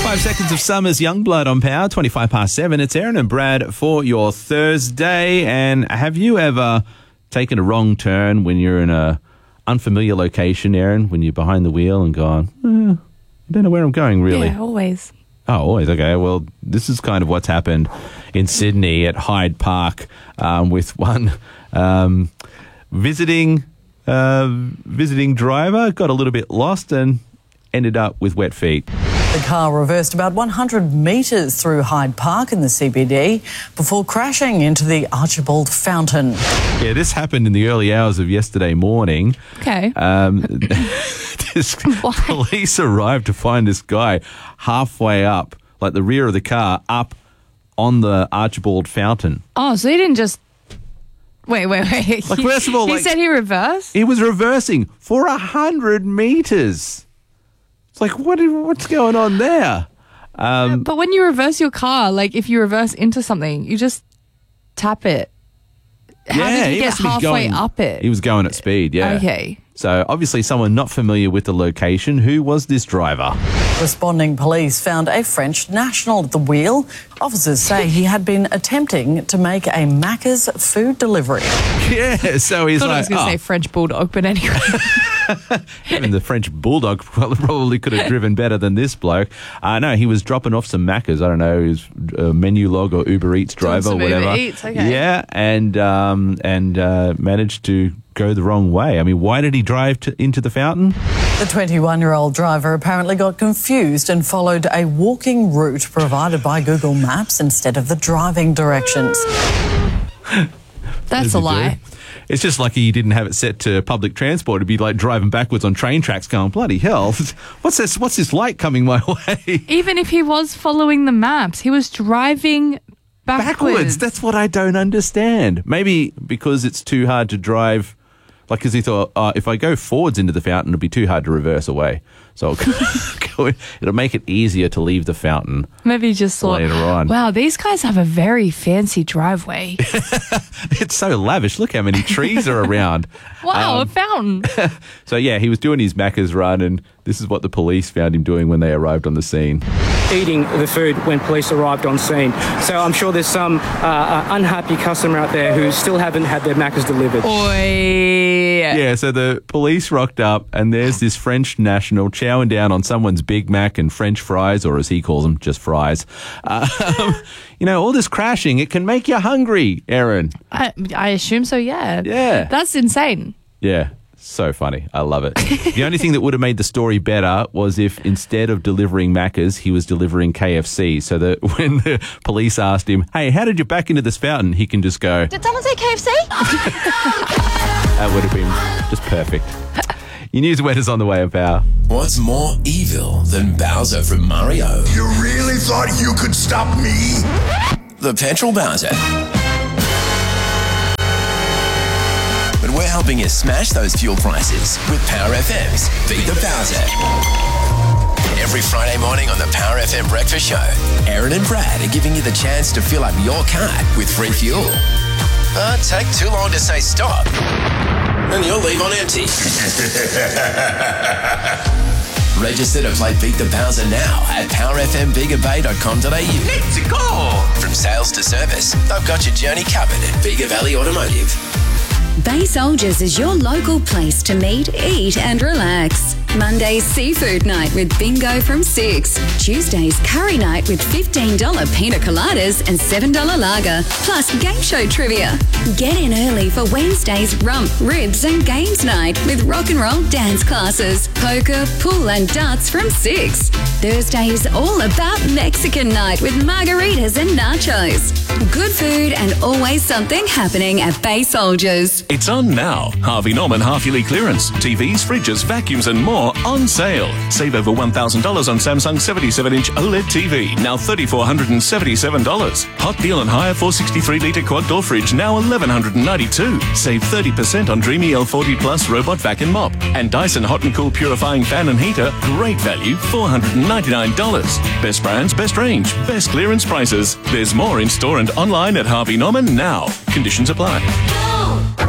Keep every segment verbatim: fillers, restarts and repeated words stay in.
Five seconds of Summer's Youngblood on Power, twenty-five past seven. It's Aaron and Brad for your Thursday. And have you ever taken a wrong turn when you're in a unfamiliar location, Aaron, when you're behind the wheel and gone, eh, I don't know where I'm going, really? Yeah, always. Oh, always. Okay. Well, this is kind of what's happened in Sydney at Hyde Park um, with one um, visiting uh, visiting driver got a little bit lost and ended up with wet feet. The car reversed about one hundred metres through Hyde Park in the C B D before crashing into the Archibald Fountain. Yeah, this happened in the early hours of yesterday morning. Okay. Um, this, police arrived to find this guy halfway up, like the rear of the car, up on the Archibald Fountain. Oh, so he didn't just... Wait, wait, wait. Like, first of all, he like, said he reversed? He was reversing for a hundred metres. It's like, what? what's going on there? Um, but when you reverse your car, like if you reverse into something, you just tap it. How yeah, did he, he get must be halfway going, up it? He was going at speed, yeah. Okay. So obviously someone not familiar with the location. Who was this driver? Responding police found a French national at the wheel. Officers say he had been attempting to make a Macca's food delivery. Yeah, so he's I thought like, I was going to oh. say French bulldog, but anyway. Even the French bulldog probably could have driven better than this bloke. Uh, no, he was dropping off some Macca's. I don't know, his uh, menu log or Uber Eats driver or whatever. Uber Eats, okay. Yeah, and um, and uh, managed to go the wrong way. I mean, why did he drive to, into the fountain? The twenty-one-year-old driver apparently got confused and followed a walking route provided by Google Maps instead of the driving directions. That's a lie. Do? It's just lucky he didn't have it set to public transport. It'd be like driving backwards on train tracks going, bloody hell, what's this, what's this light coming my way? Even if he was following the maps, he was driving backwards. Backwards, that's what I don't understand. Maybe because it's too hard to drive, like because he thought, uh, if I go forwards into the fountain, it'll be too hard to reverse away. So it'll make it easier to leave the fountain. Maybe he just thought, later on. Wow, these guys have a very fancy driveway. It's so lavish. Look how many trees are around. Wow, um, a fountain. So, yeah, he was doing his Macca's run, and this is what the police found him doing when they arrived on the scene. Eating the food when police arrived on scene. So I'm sure there's some uh, uh, unhappy customer out there who still haven't had their Macca's delivered. Oi. Yeah, so the police rocked up, and there's this French national chowing down on someone's Big Mac and French fries, or as he calls them, just fries. Um, you know, all this crashing, it can make you hungry, Aaron. I, I assume so, yeah. Yeah. That's insane. Yeah, so funny. I love it. The only thing that would have made the story better was if instead of delivering Macca's, he was delivering K F C, so that when the police asked him, hey, how did you back into this fountain? He can just go, Did someone say K F C? That would have been just perfect. Your news weather's on the way of Power. What's more evil than Bowser from Mario? You really thought you could stop me? The petrol Bowser. But we're helping you smash those fuel prices with Power F M's Beat the Bowser. Every Friday morning on the Power F M Breakfast Show, Aaron and Brad are giving you the chance to fill up your card with free fuel. But take too long to say stop, and you'll leave on empty. Register to play Beat the Bowser now at power f m bega bay dot com dot a u. Let's go! From sales to service, they've got your journey covered at Bega Valley Automotive. Bay Soldiers is your local place to meet, eat and relax. Monday's seafood night with bingo from six. Tuesday's curry night with fifteen dollars pina coladas and seven dollars lager, plus game show trivia. Get in early for Wednesday's rump, ribs and games night with rock and roll dance classes, poker, pool and darts from six. Thursday's all about Mexican night with margaritas and nachos. Good food and always something happening at Bay Soldiers. It's on now. Harvey Norman half-yearly clearance. T Vs, fridges, vacuums and more on sale. Save over one thousand dollars on Samsung seventy-seven inch OLED T V, now three thousand four hundred seventy-seven dollars. Hot deal on higher four hundred sixty-three litre quad door fridge, now eleven ninety-two dollars. Save thirty percent on Dreamy L forty Plus robot vac and mop. And Dyson hot and cool purifying fan and heater, great value, four hundred ninety-nine dollars. Best brands, best range, best clearance prices. There's more in store and online at Harvey Norman now. Conditions apply.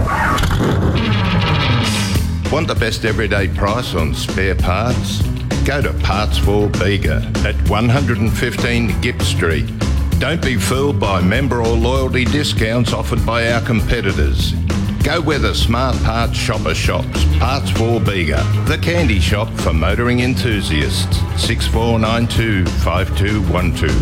Want the best everyday price on spare parts? go to Parts for Bega at one fifteen Gipp Street. Don't be fooled by member or loyalty discounts offered by our competitors. Go where the smart parts shopper shops. Parts for Bega, the candy shop for motoring enthusiasts. six four nine two, five two one two.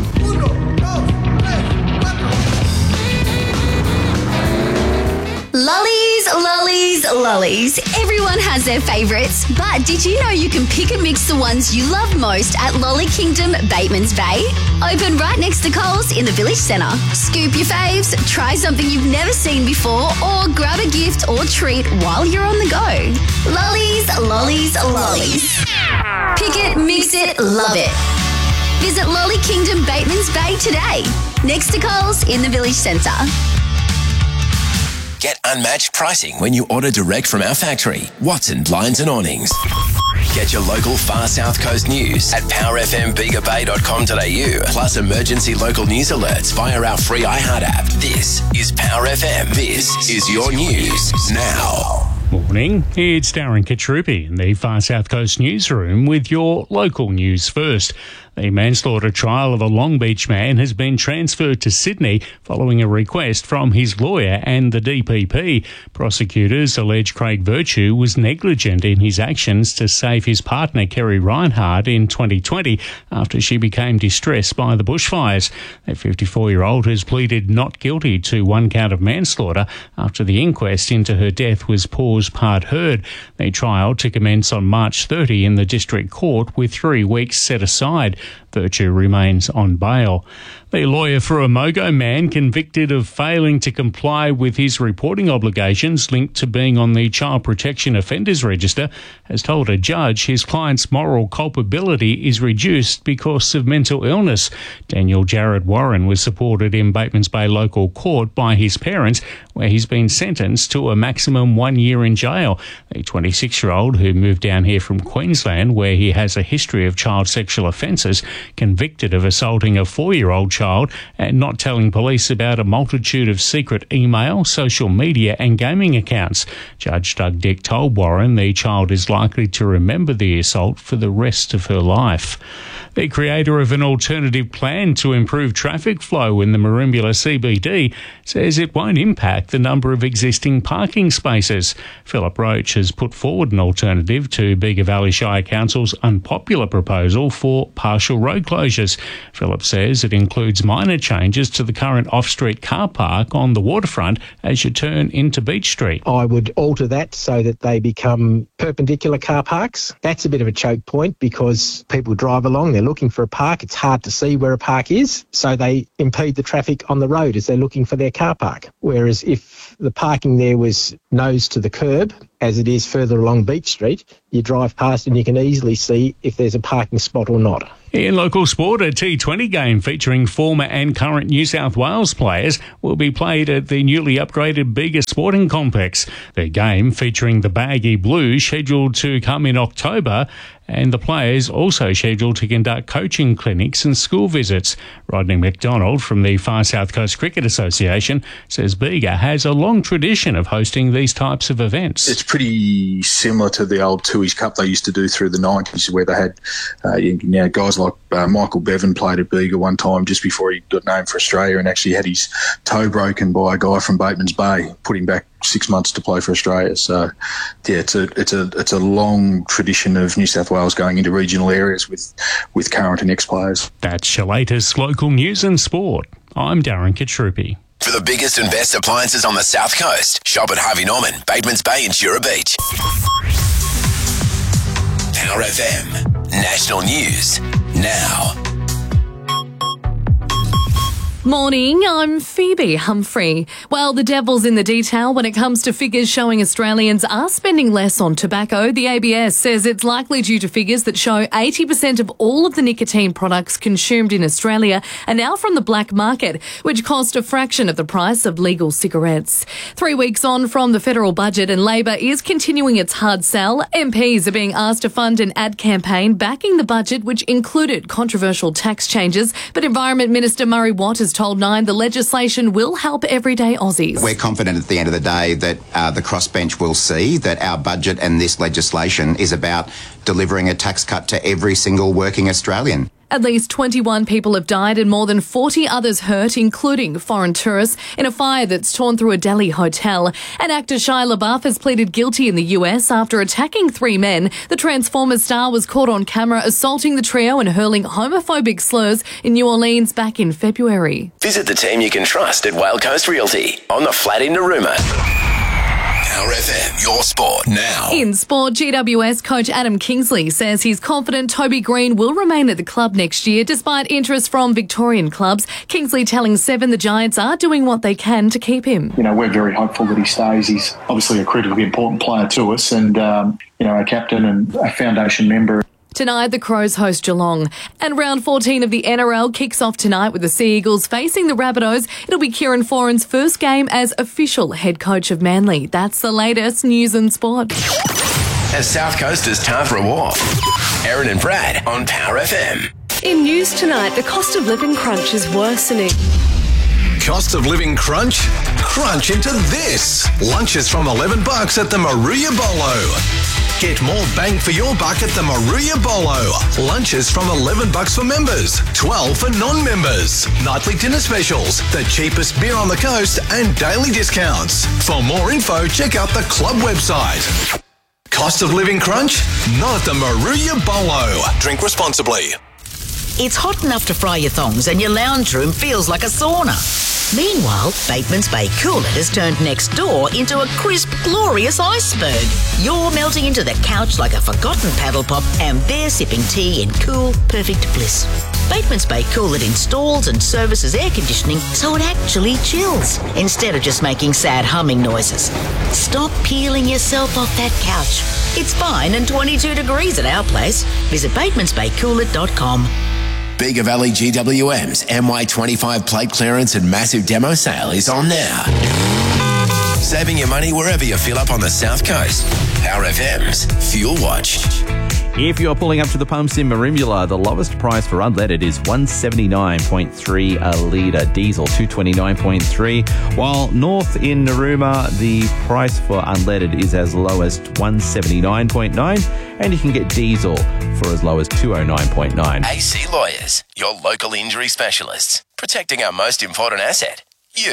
Lollies, lollies, lollies. Everyone has their favourites, but did you know you can pick and mix the ones you love most at Lolly Kingdom, Batemans Bay? Open right next to Coles in the Village Centre. Scoop your faves, try something you've never seen before, or grab a gift or treat while you're on the go. Lollies, lollies, lollies. Pick it, mix it, love it. Visit Lolly Kingdom, Batemans Bay today, next to Coles in the Village Centre. Get unmatched pricing when you order direct from our factory. Watson Blinds and Awnings. Get your local far south coast news at power f m bega bay dot com dot a u, plus emergency local news alerts via our free iHeart app. This is Power F M. This is your news now. Morning, it's Darren Katrupi in the Far South Coast newsroom with your local news first. The manslaughter trial of a Long Beach man has been transferred to Sydney following a request from his lawyer and the D P P. Prosecutors allege Craig Virtue was negligent in his actions to save his partner Kerry Reinhardt in twenty twenty after she became distressed by the bushfires. The fifty-four-year-old has pleaded not guilty to one count of manslaughter after the inquest into her death was paused part heard. The trial to commence on March thirtieth in the District Court with three weeks set aside. Virtue remains on bail. The lawyer for a Mogo man convicted of failing to comply with his reporting obligations linked to being on the Child Protection Offenders Register has told a judge his client's moral culpability is reduced because of mental illness. Daniel Jared Warren was supported in Batemans Bay Local Court by his parents, where he's been sentenced to a maximum one year in jail. The twenty-six-year-old, who moved down here from Queensland, where he has a history of child sexual offences, convicted of assaulting a four-year-old child and not telling police about a multitude of secret email, social media and gaming accounts. Judge Doug Dick told Warren the child is likely to remember the assault for the rest of her life. The creator of an alternative plan to improve traffic flow in the Merimbula C B D says it won't impact the number of existing parking spaces. Philip Roach has put forward an alternative to Bega Valley Shire Council's unpopular proposal for partial road closures. Philip says it includes minor changes to the current off-street car park on the waterfront as you turn into Beach Street. I would alter that so that they become perpendicular car parks. That's a bit of a choke point because people drive along, they're looking for a park. It's hard to see where a park is, so they impede the traffic on the road as they're looking for their car park. Whereas if the parking there was nose to the curb, as it is further along Beach Street, you drive past and you can easily see if there's a parking spot or not. In local sport, a T twenty game featuring former and current New South Wales players will be played at the newly upgraded Bega Sporting Complex. The game, featuring the Baggy Blues, scheduled to come in October, and the players also scheduled to conduct coaching clinics and school visits. Rodney McDonald from the Far South Coast Cricket Association says Bega has a long tradition of hosting these types of events. It's pretty similar to the old Tooheys Cup they used to do through the nineties, where they had uh, you know, guys like uh, Michael Bevan played at Bega one time just before he got named for Australia and actually had his toe broken by a guy from Batemans Bay, put him back six months to play for Australia. So, yeah, it's a it's a it's a long tradition of New South Wales going into regional areas with with current and ex-players. That's your latest local news and sport. I'm Darren Katrupi. For the biggest and best appliances on the South Coast, shop at Harvey Norman, Batemans Bay and Jura Beach. Power F M, national news now. Morning, I'm Phoebe Humphrey. Well, the devil's in the detail when it comes to figures showing Australians are spending less on tobacco. The A B S says it's likely due to figures that show eighty percent of all of the nicotine products consumed in Australia are now from the black market, which cost a fraction of the price of legal cigarettes. Three weeks on from the federal budget, and Labor is continuing its hard sell. M Ps are being asked to fund an ad campaign backing the budget, which included controversial tax changes, but Environment Minister Murray Watt has told Nine the legislation will help everyday Aussies. We're confident at the end of the day that uh, the crossbench will see that our budget and this legislation is about delivering a tax cut to every single working Australian. At least twenty-one people have died and more than forty others hurt, including foreign tourists, in a fire that's torn through a Delhi hotel. And actor Shia LaBeouf has pleaded guilty in the U S after attacking three men. The Transformers star was caught on camera assaulting the trio and hurling homophobic slurs in New Orleans back in February. Visit the team you can trust at Whale Coast Realty on the flat in Narooma. Power F M, your sport now. In sport, G W S coach Adam Kingsley says he's confident Toby Green will remain at the club next year despite interest from Victorian clubs. Kingsley telling Seven the Giants are doing what they can to keep him. You know, we're very hopeful that he stays. He's obviously a critically important player to us and, um, you know, a captain and a foundation member. Tonight, the Crows host Geelong. And round fourteen of the N R L kicks off tonight with the Sea Eagles facing the Rabbitohs. It'll be Kieran Foran's first game as official head coach of Manly. That's the latest news and sport. As South Coasters Tavra War. Aaron and Brad on Power F M. In news tonight, the cost of living crunch is worsening. Cost of living crunch? Crunch into this. Lunches from eleven bucks at the Maruya Bolo. Get more bang for your buck at the Maruya Bolo. Lunches from eleven bucks for members, twelve for non-members. Nightly dinner specials, the cheapest beer on the coast and daily discounts. For more info, check out the club website. Cost of living crunch? Not at the Maruya Bolo. Drink responsibly. It's hot enough to fry your thongs and your lounge room feels like a sauna. Meanwhile, Bateman's Bay Coolit has turned next door into a crisp, glorious iceberg. You're melting into the couch like a forgotten paddle pop and they're sipping tea in cool, perfect bliss. Bateman's Bay Coolit installs and services air conditioning so it actually chills instead of just making sad humming noises. Stop peeling yourself off that couch. It's fine and twenty-two degrees at our place. Visit batemans bay coolit dot com. Bega Valley G W M's M Y twenty-five plate clearance and massive demo sale is on now. Saving your money wherever you fill up on the South Coast. Power F M's Fuel Watch. If you're pulling up to the pumps in Merimbula, the lowest price for unleaded is one seventy-nine point three a litre, diesel two twenty-nine point three, while north in Narooma, the price for unleaded is as low as one seventy-nine point nine, and you can get diesel for as low as two oh nine point nine. A C Lawyers, your local injury specialists, protecting our most important asset, you.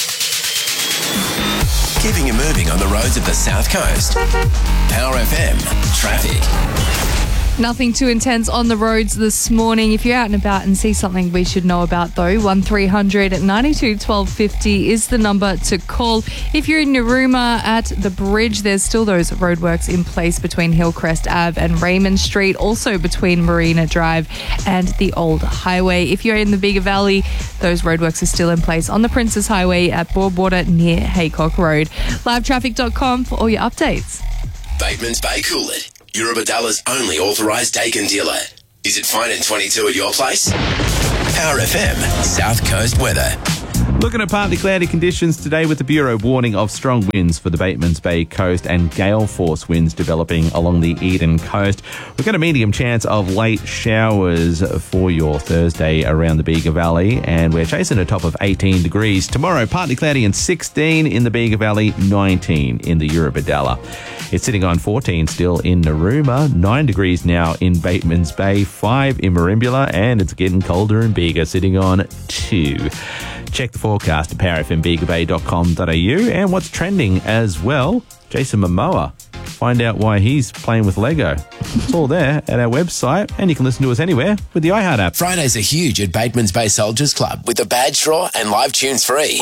Keeping you moving on the roads of the South Coast. Power F M Traffic. Nothing too intense on the roads this morning. If you're out and about and see something we should know about, though, one three hundred ninety-two twelve fifty is the number to call. If you're in Narooma at the bridge, there's still those roadworks in place between Hillcrest Ave and Raymond Street, also between Marina Drive and the Old Highway. If you're in the Bega Valley, those roadworks are still in place on the Princess Highway at Borewater near Haycock Road. live traffic dot com for all your updates. Bateman's Bay Coolit, Eurobadalla's only authorised Dakin dealer. Is it fine and twenty-two at your place? Power F M South Coast weather. Looking at partly cloudy conditions today with the Bureau warning of strong winds for the Batemans Bay coast and gale force winds developing along the Eden coast. We've got a medium chance of late showers for your Thursday around the Bega Valley, and we're chasing a top of eighteen degrees. Tomorrow, partly cloudy and sixteen in the Bega Valley, nineteen in the Eurobadalla. It's sitting on fourteen still in Narooma, nine degrees now in Batemans Bay, five in Merimbula, and it's getting colder in Bega, sitting on two. Check the forecast at power f m bega bay dot com dot a u, and what's trending as well, Jason Momoa. Find out why he's playing with Lego. It's all there at our website, and you can listen to us anywhere with the iHeart app. Fridays are huge at Batemans Bay Soldiers Club with the badge draw and live tunes free.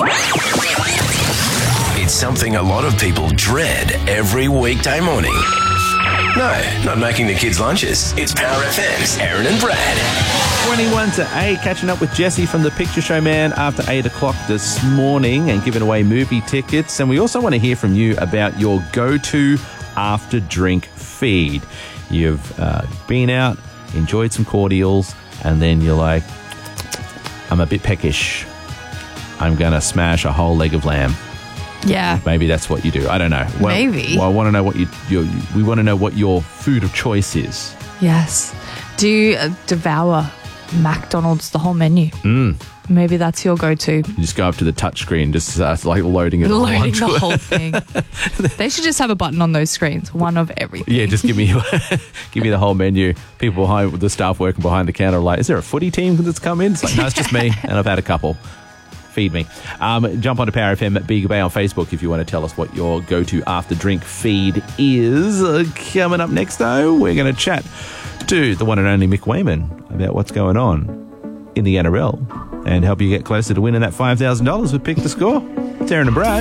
It's something a lot of people dread every weekday morning. No, not making the kids' lunches. It's Power F M's Aaron and Brad. twenty-one to eight, catching up with Jesse from the Picture Show Man after eight o'clock this morning and giving away movie tickets. And we also want to hear from you about your go-to after drink feed. You've uh, been out, enjoyed some cordials, and then you're like, I'm a bit peckish. I'm going to smash a whole leg of lamb. Yeah. Maybe that's what you do. I don't know. Well, Maybe. Well, I want to know what you, you we want to know what your food of choice is. Yes. Do you uh, devour McDonald's, the whole menu. Mm. Maybe that's your go-to. You just go up to the touchscreen, just uh, like loading it all Loading onto the it. whole thing. They should just have a button on those screens, one of everything. Yeah, just give me give me the whole menu. People behind the staff working behind the counter are like, is there a footy team that's come in? It's like, no, it's just me, and I've had a couple. Feed me. Um, jump onto Power F M at Bega Bay on Facebook if you want to tell us what your go-to after drink feed is. Uh, coming up next, though, we're going to chat to the one and only Mick Wayman about what's going on in the N R L and help you get closer to winning that five thousand dollars with Pick the Score. It's Aaron and Brad.